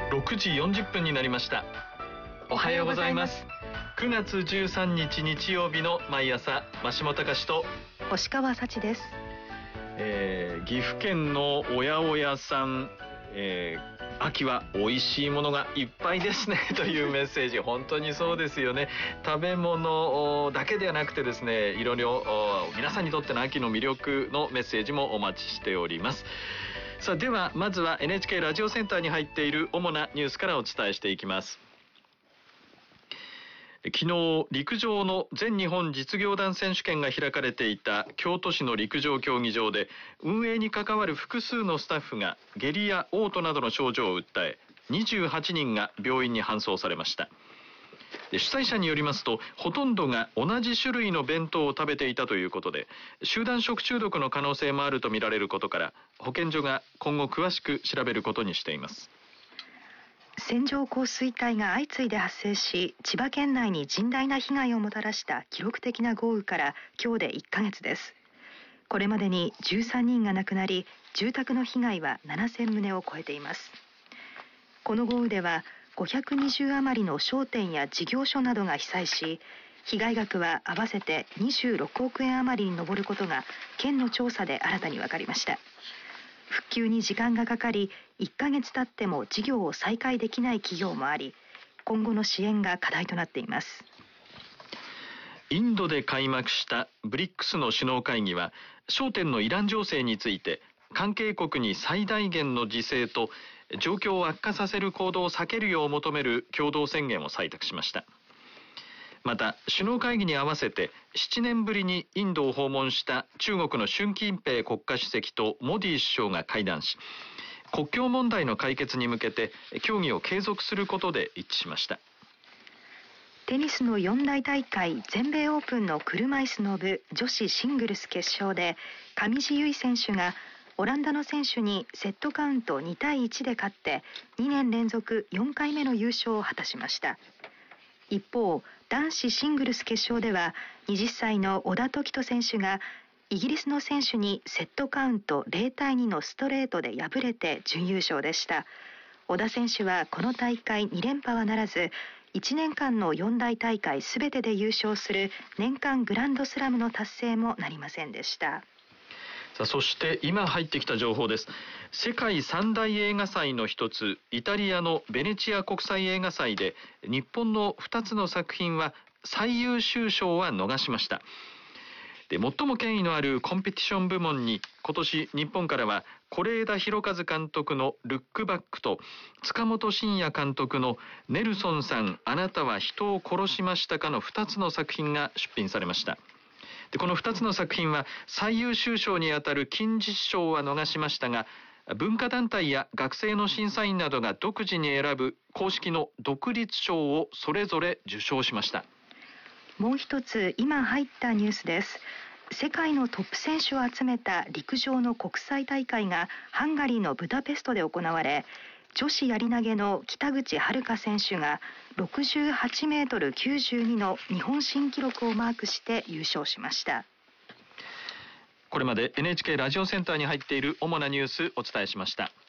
6時40分になりました。おはようございます。9月13日日曜日の毎朝、増本隆と星川幸です。 岐阜県のお八百屋さん、秋は美味しいものがいっぱいですねというメッセージ。本当にそうですよね。食べ物だけではなくてですね、いろいろ皆さんにとっての秋の魅力のメッセージもお待ちしております。さあ、ではまずは NHK ラジオセンターに入っている主なニュースからお伝えしていきます。昨日、陸上の全日本実業団選手権が開かれていた京都市の陸上競技場で、運営に関わる複数のスタッフが下痢や嘔吐などの症状を訴え、28人が病院に搬送されました。主催者によりますと、ほとんどが同じ種類の弁当を食べていたということで、集団食中毒の可能性もあるとみられることから、保健所が今後詳しく調べることにしています。 線状降水帯が相次いで発生し、千葉県内に甚大な被害をもたらした記録的な豪雨から今日で1ヶ月です。これまでに13人が亡くなり、住宅の被害は7000棟を超えています。この豪雨では520余りの商店や事業所などが被災し、被害額は合わせて26億円余りに上ることが県の調査で新たに分かりました。復旧に時間がかかり、1ヶ月経っても事業を再開できない企業もあり、今後の支援が課題となっています。 インドで開幕したブリックスの首脳会議は、焦点のイラン情勢について、関係国に最大限の自制と状況を悪化させる行動を避けるよう求める共同宣言を採択しました。また、首脳会議に合わせて7年ぶりにインドを訪問した中国の習近平国家主席とモディ首相が会談し、国境問題の解決に向けて協議を継続することで一致しました。 テニスの四大大会全米オープンの車椅子の部女子シングルス決勝で、上地結衣選手がオランダの選手にセットカウント2対1で勝って2年連続4回目の優勝を果たしました。一方、男子シングルス決勝では20歳の小田凱人選手がイギリスの選手にセットカウント0対2のストレートで敗れて準優勝でした。小田選手はこの大会2連覇はならず、1年間の4大大会すべてで優勝する年間グランドスラムの達成もなりませんでした。 さあ、そして今入ってきた情報です。世界三大映画祭の一つ、イタリアのベネチア国際映画祭で日本の2つの作品は最優秀賞は逃しました。で、最も権威のあるコンペティション部門に今年日本からは是枝裕和監督のルックバックと塚本慎也監督のネルソンさん、あなたは人を殺しましたかの2つの作品が出品されました。で、この2つの作品は最優秀賞にあたる金獅子賞は逃しましたが、文化団体や学生の審査員などが独自に選ぶ公式の独立賞をそれぞれ受賞しました。 もう一つ今入ったニュースです。世界のトップ選手を集めた陸上の国際大会がハンガリーのブダペストで行われ、女子やり投げの北口榛花選手が68メートル92の日本新記録をマークして優勝しました。 これまで NHK ラジオセンターに入っている主なニュースお伝えしました。